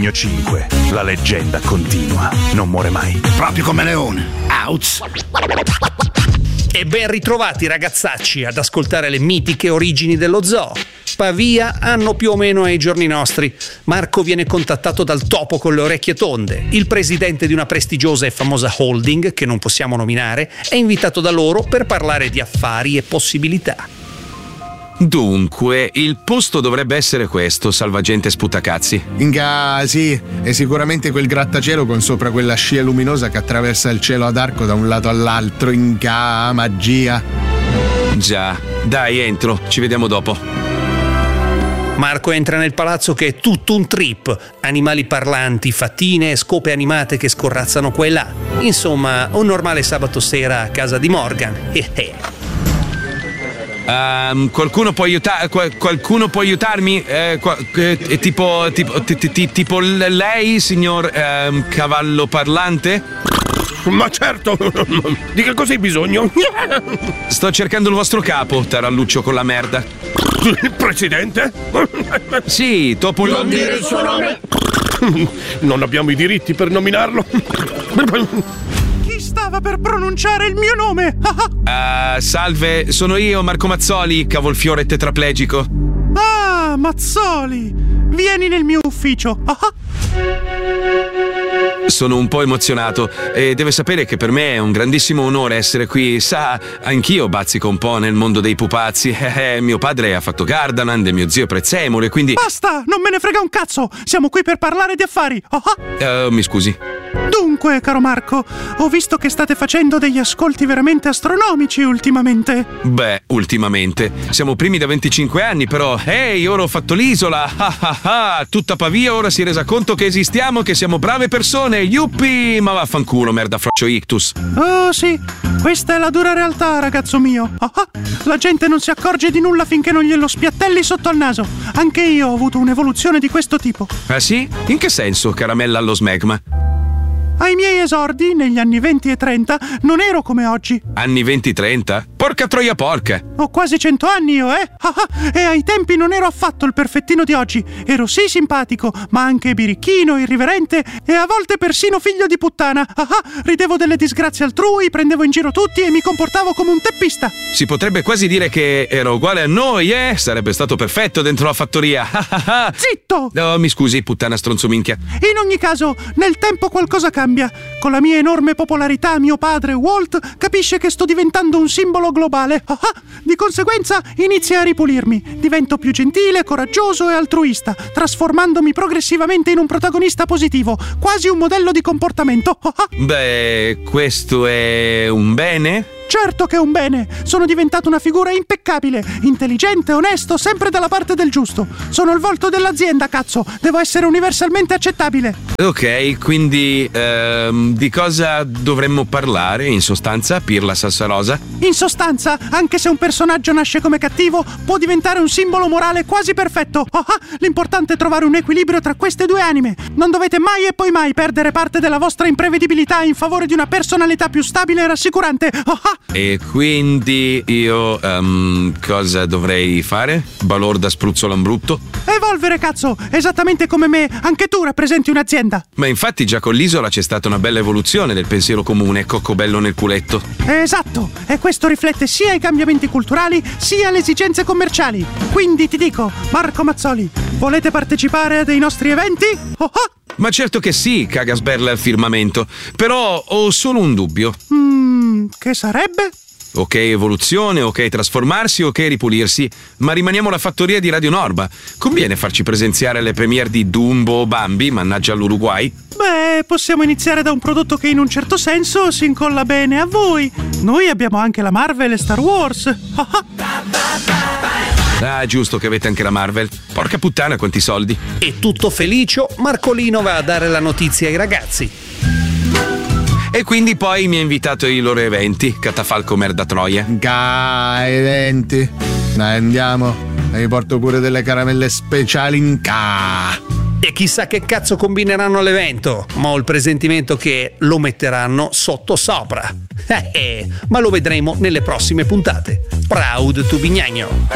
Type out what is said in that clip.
Bugigno 5. La leggenda continua, non muore mai. Proprio come Leone. Outs. E ben ritrovati ragazzacci ad ascoltare le mitiche origini dello zoo. Pavia, anno più o meno ai giorni nostri. Marco viene contattato dal topo con le orecchie tonde. Il presidente di una prestigiosa e famosa holding, che non possiamo nominare, è invitato da loro per parlare di affari e possibilità. Dunque, il posto dovrebbe essere questo, salvagente sputacazzi. Sì, è sicuramente quel grattacielo con sopra quella scia luminosa che attraversa il cielo ad arco da un lato all'altro. Magia. Già, dai, entro, ci vediamo dopo. Marco entra nel palazzo che è tutto un trip. Animali parlanti, fattine e scope animate che scorrazzano qua e là. Insomma, un normale sabato sera a casa di Morgan. Qualcuno può aiutarmi? Tipo lei, signor cavallo parlante? Ma certo, di che cos'hai bisogno? Sto cercando il vostro capo, taralluccio con la merda. Il presidente? Sì, Topo. Non dire il suo nome. Non abbiamo i diritti per nominarlo. Chi stava per pronunciare il mio nome? Salve, sono io, Marco Mazzoli, cavolfiore tetraplegico. Ah, Mazzoli, vieni nel mio ufficio. Sono un po' emozionato e deve sapere che per me è un grandissimo onore essere qui. Sa, anch'io bazzico un po' nel mondo dei pupazzi. Mio padre ha fatto Gardaland e mio zio Prezzemolo e quindi... Basta, non me ne frega un cazzo. Siamo qui per parlare di affari. Mi scusi. Dunque, caro Marco, ho visto che state facendo degli ascolti veramente astronomici ultimamente. Beh, ultimamente. Siamo primi da 25 anni, però. Ehi, ora ho fatto l'isola. Tutta Pavia ora si è resa conto che esistiamo, che siamo brave persone. Yuppi! Ma vaffanculo, merda froccio ictus. Oh sì, questa è la dura realtà, ragazzo mio. La gente non si accorge di nulla finché non glielo spiattelli sotto al naso. Anche io ho avuto un'evoluzione di questo tipo. Ah sì? In che senso, caramella allo smegma? Ai miei esordi, negli anni 20 e 30, non ero come oggi. Anni 20-30? Porca troia porca! Ho quasi 100 anni io, E ai tempi non ero affatto il perfettino di oggi. Ero sì simpatico, ma anche birichino, irriverente e a volte persino figlio di puttana. Ridevo delle disgrazie altrui, prendevo in giro tutti e mi comportavo come un teppista. Si potrebbe quasi dire che ero uguale a noi, Sarebbe stato perfetto dentro la fattoria. Zitto! Oh, mi scusi, puttana stronzo minchia. In ogni caso, nel tempo qualcosa cambia. Con la mia enorme popolarità, mio padre, Walt, capisce che sto diventando un simbolo globale. Di conseguenza inizia a ripulirmi. Divento più gentile, coraggioso e altruista, trasformandomi progressivamente in un protagonista positivo, quasi un modello di comportamento. Beh, questo è un bene? Certo che è un bene. Sono diventato una figura impeccabile, intelligente, onesto, sempre dalla parte del giusto. Sono il volto dell'azienda, cazzo. Devo essere universalmente accettabile. Ok, quindi di cosa dovremmo parlare, in sostanza, Pirla Salsarosa? In sostanza, anche se un personaggio nasce come cattivo, può diventare un simbolo morale quasi perfetto. L'importante è trovare un equilibrio tra queste due anime. Non dovete mai e poi mai perdere parte della vostra imprevedibilità in favore di una personalità più stabile e rassicurante. E quindi io cosa dovrei fare? Balorda spruzzolambrutto? Evolvere, cazzo! Esattamente come me, anche tu rappresenti un'azienda. Ma infatti già con l'isola c'è stata una bella evoluzione del pensiero comune, coccobello nel culetto. Esatto, e questo riflette sia i cambiamenti culturali sia le esigenze commerciali. Quindi ti dico, Marco Mazzoli, volete partecipare a dei nostri eventi? Ma certo che sì, cagasberla al firmamento. Però ho solo un dubbio. Che sarebbe? Ok evoluzione, ok trasformarsi, ok ripulirsi, ma rimaniamo la fattoria di Radio Norba. Conviene farci presenziare alle premiere di Dumbo o Bambi, mannaggia all'Uruguay? Beh, possiamo iniziare da un prodotto che in un certo senso si incolla bene a voi. Noi abbiamo anche la Marvel e Star Wars. Ah, giusto che avete anche la Marvel. Porca puttana, quanti soldi. E tutto felicio, Marcolino va a dare la notizia ai ragazzi. E quindi poi mi ha invitato ai loro eventi, catafalco merda troia. Eventi. Dai, andiamo. E vi porto pure delle caramelle speciali in E chissà che cazzo combineranno all'evento, ma ho il presentimento che lo metteranno sotto sopra. Ma lo vedremo nelle prossime puntate. Proud to Bignagno.